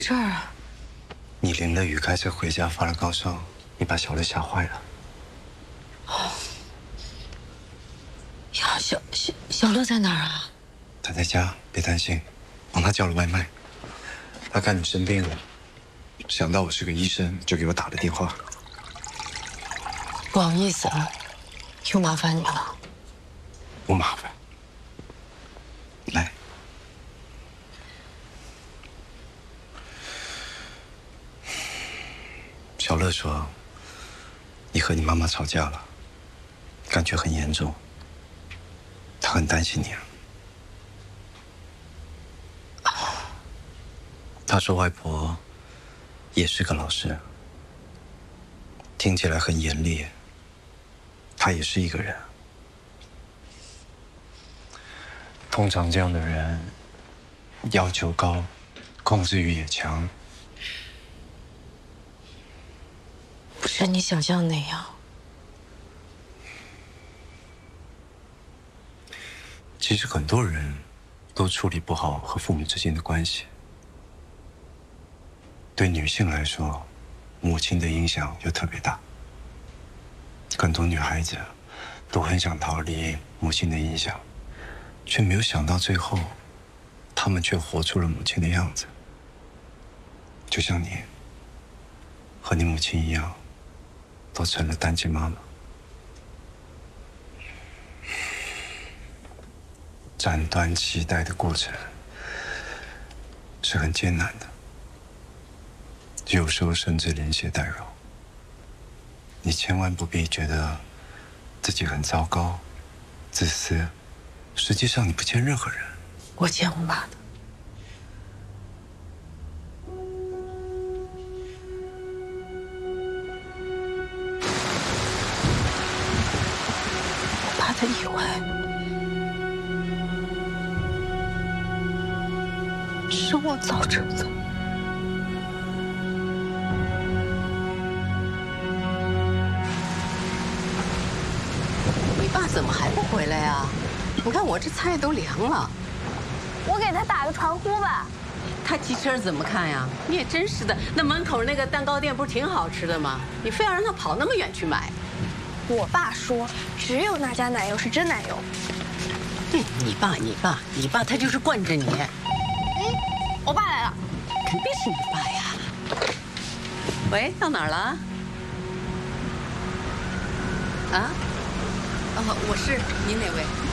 这儿啊， 你淋了雨开车回家发了高烧，你把小乐吓坏了。 呀，小乐在哪儿啊？ 他在家，别担心，帮他叫了外卖。他看你生病了，想到我是个医生，就给我打了电话。 不好意思啊，又麻烦你了。 不麻烦。来。 小乐说：“你和你妈妈吵架了，感觉很严重，他很担心你啊。他说外婆也是个老师，听起来很严厉。他也是一个人，通常这样的人要求高，控制欲也强。” 不是你想象那样。 其实很多人都处理不好和父母之间的关系。对女性来说，母亲的影响就特别大。很多女孩子都很想逃离母亲的影响，却没有想到最后，她们却活出了母亲的样子。就像你，和你母亲一样。 都成了单亲妈妈，斩断脐带的过程是很艰难的，有时候甚至连血带肉。你千万不必觉得自己很糟糕、自私，实际上你不欠任何人。 我欠我妈的。 的意外是我造成的。 你爸怎么还不回来呀？你看我这菜都凉了。 我给他打个传呼吧。 他急车怎么看呀？你也真是的，那门口那个蛋糕店不是挺好吃的吗？你非要让他跑那么远去买？ 我爸说，只有那家奶油是真奶油。 你爸，他就是惯着你。 我爸来了， 肯定是你爸呀。喂，到哪儿了？啊？哦，我是，您哪位？